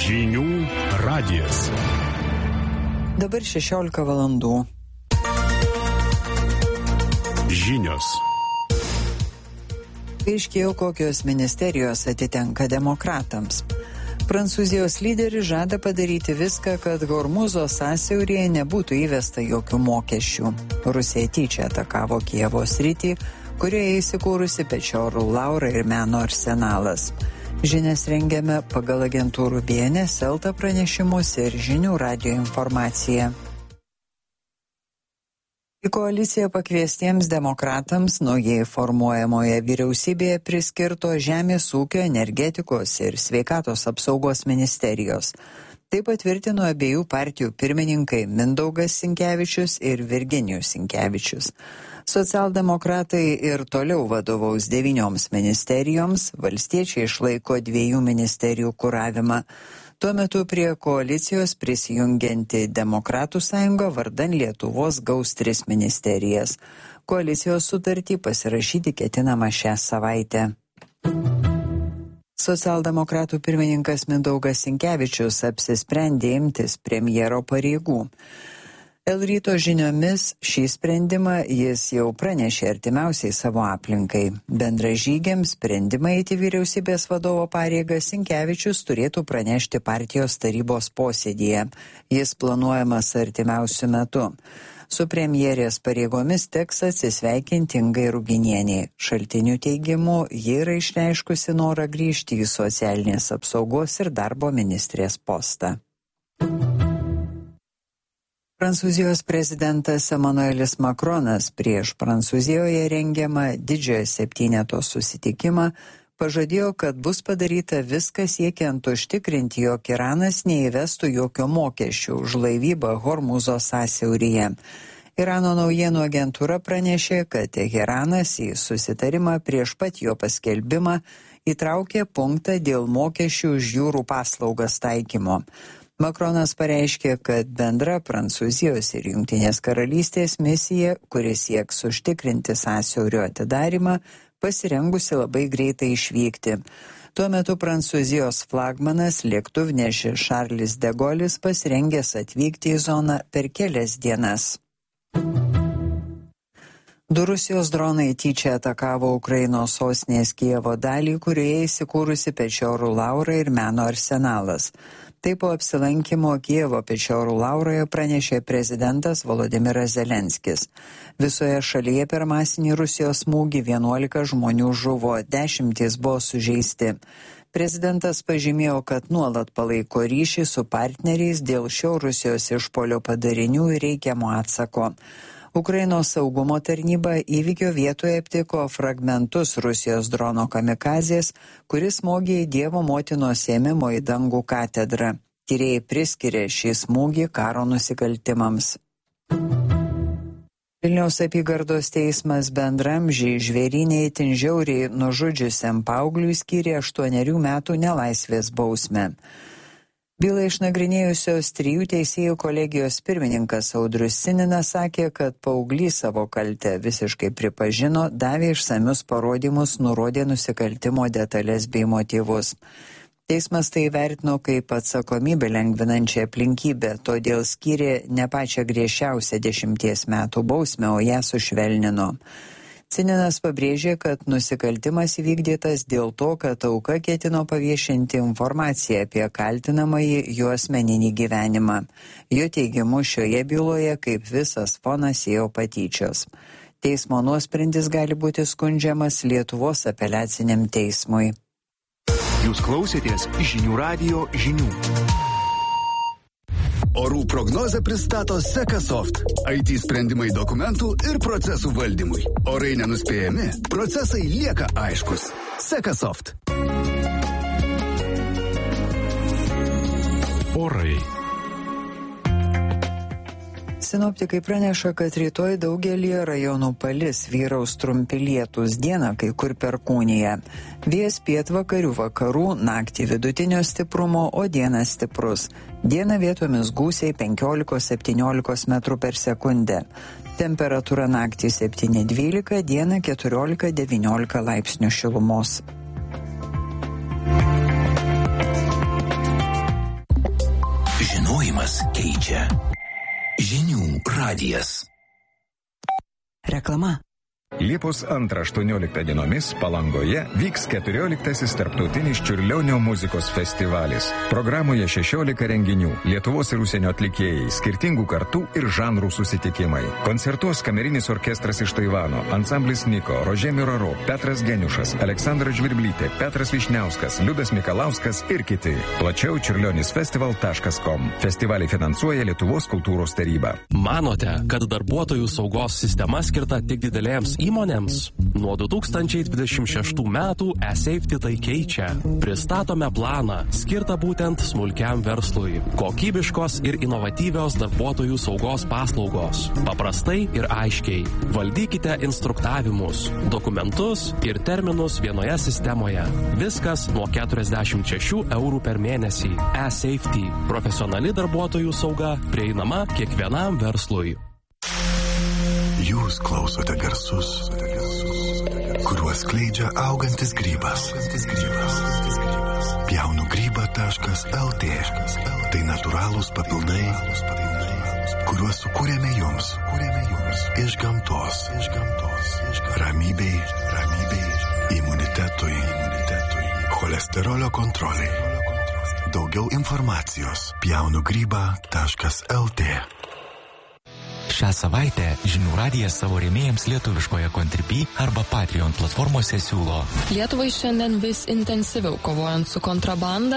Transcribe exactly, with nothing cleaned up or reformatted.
Žinių radijas. Dabar šešiolika valandų. Žinios. Aiškėjo, kokios ministerijos atitenka demokratams. Prancūzijos lyderis žada padaryti viską, kad Hormūzo sąsiauryje nebūtų įvesta jokių mokesčių. Rusija tyčia atakavo Kijevo sritį, kurioje įsikūrusi Pečorų Laura ir meno arsenalas. Žinias rengiame pagal agentūrų B N S, Elta pranešimus ir Žinių radijo informaciją. Į koaliciją pakviestiems demokratams naujai formuojamoje vyriausybėje priskirto Žemės ūkio, energetikos ir sveikatos apsaugos ministerijos. Tai patvirtino abiejų partijų pirmininkai Mindaugas Sinkevičius ir Virginijus Sinkevičius. Socialdemokratai ir toliau vadovaus devynioms ministerijoms, valstiečiai išlaiko dviejų ministerijų kuravimą. Tuo metu prie koalicijos prisijungianti Demokratų sąjunga vardan Lietuvos gaus tris ministerijas. Koalicijos sutartį pasirašyti ketinama šią savaitę. Socialdemokratų pirmininkas Mindaugas Sinkevičius apsisprendė imtis premjero pareigų. El Ryto žiniomis šį sprendimą jis jau pranešė artimiausiai savo aplinkai. Bendražygiams sprendimą eiti vyriausybės vadovo pareigas Sinkevičius turėtų pranešti partijos tarybos posėdyje. Jis planuojamas artimiausiu metu. Su premjerės pareigomis teks atsisveikinti Ingai Ruginienei. Šaltinių teigimu, ji yra išreiškusi norą grįžti į socialinės apsaugos ir darbo ministrės postą. Prancūzijos prezidentas Emanuelis Makronas prieš Prancūzijoje rengiamą didžiojo septyneto susitikimą pažadėjo, kad bus padaryta viskas siekiant užtikrinti, jog Iranas neįvestų jokio mokesčių už laivybą Hormūzo sąsiauryje. Irano naujienų agentūra pranešė, kad Teheranas į susitarimą prieš pat jo paskelbimą įtraukė punktą dėl mokesčių už jūrų paslaugas taikymo. Makronas pareiškė, kad bendra Prancūzijos ir Jungtinės karalystės misija, kuris sieks užtikrinti sąsiaurio atidarymą, pasirengusi labai greitai išvykti. Tuo metu Prancūzijos flagmanas lėktuvnešis Šarlis de Golis pasirengęs atvykti į zoną per kelias dienas. Du Rusijos dronai tyčia atakavo Ukrainos sostinės Kijevo dalį, kurioje įsikūrusi Pečorų Laura ir meno arsenalas. Taip po apsilankimo Kijevo Pečorų Lauroje pranešė prezidentas Volodimiras Zelenskis. Visoje šalyje per masinį Rusijos smūgį vienuolika žmonių žuvo, dešimtys buvo sužeisti. Prezidentas pažymėjo, kad nuolat palaiko ryšį su partneriais dėl šio Rusijos išpuolio padarinių ir reikiamo atsako. Ukrainos saugumo tarnyba įvykio vietoje aptiko fragmentus Rusijos drono kamikazės, kuris smogė į Dievo motinos ėmimo į dangų katedrą. Tyrėjai priskiria šį smūgį karo nusikaltimams. Vilniaus apygardos teismas Bendramžį Žvėryne itin žiauriai nužudžiusiam paaugliui skyrė aštuonerių metų nelaisvės bausmę. Bylą išnagrinėjusios trijų teisėjų kolegijos pirmininkas Audrius Sininas sakė, kad paauglys savo kaltę visiškai pripažino, davė išsamius parodymus, nurodė nusikaltimo detalės bei motyvus. Teismas tai vertino kaip atsakomybę lengvinančią aplinkybę, todėl skyrė ne pačią griežčiausią dešimties metų bausmę, o ją sušvelnino. Sininas pabrėžė, kad nusikaltimas įvykdytas dėl to, kad auka ketino paviešinti informaciją apie kaltinamąjį jo asmeninį gyvenimą. Jo teigimu šioje byloje kaip visas fonas ėjo patyčios. Teismo nuosprendis gali būti skundžiamas Lietuvos apeliaciniam teismui. Jūs klausėtės Žinių radijo žinių. Orų prognozę pristato Sekasoft. I T sprendimai dokumentų ir procesų valdymui. Orai nenuspėjami, procesai lieka aiškus. Sekasoft. Orai. Sinoptikai praneša, kad rytoj daugelį rajonų palis, vyraus trumpi lietūs, dieną kai kur perkūnija. Vėjas pietvakarių vakarų, naktį vidutinio stiprumo, o dieną stiprus. Dieną vietomis gūsiai penkiolika septyniolika metrų per sekundę. Temperatūra naktį septyni dvylika, dieną keturiolika devyniolika laipsnių šilumos. gyvenimas keičia. Žinių radijas. Reklama. Liepos antrą aštuonioliktą dienomis Palangoje vyks keturioliktasis tarptautinis Čiurlionio muzikos festivalis. Programoje šešiolika renginių, Lietuvos ir užsienio atlikėjai, skirtingų kartų ir žanrų susitikimai. Koncertuos kamerinis orkestras iš Taivano, ansamblis Niko, Rožė Miraro, Petras Geniušas, Aleksandra Žvirblytė, Petras Višniauskas, Liudas Mikalauskas ir kiti. Plačiau čiurlionisfestival taškas com. Festivalį finansuoja Lietuvos kultūros taryba. Manote, kad darbuotojų saugos sistema skirta tik didelėms įmonėms? Nuo du tūkstančiai dvidešimt šeštų metų eSafety tai keičia. Pristatome planą, skirtą būtent smulkiam verslui. Kokybiškos ir inovatyvios darbuotojų saugos paslaugos. Paprastai ir aiškiai. Valdykite instruktavimus, dokumentus ir terminus vienoje sistemoje. Viskas nuo keturiasdešimt šešių eurų per mėnesį. eSafety. Profesionali darbuotojų sauga prieinama kiekvienam verslui. Jūs klausote garsus, kuriuos skleidžia augantis grybas. Pjaunu grybą taškas el tė. Tai natūralūs papildai, kuriuos sukūrėme jums iš gamtos. Ramybei, ramybei, imunitetui, cholesterolio kontroliai. Daugiau informacijos pjaunu grybą taškas el tė. Šią savaitę Žinių radijas savo rėmėjams lietuviškoje Contribui arba Patreon platformose siūlo. Lietuvai šiandien vis intensyviau kovojant su kontrabanda,